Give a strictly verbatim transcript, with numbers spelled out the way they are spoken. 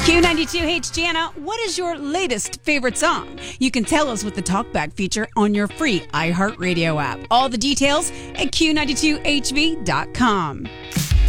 Q ninety-two, hey, it's Jana. What is your latest favorite song? You can tell us with the Talkback feature on your free iHeartRadio app. All the details at Q ninety-two H V dot com.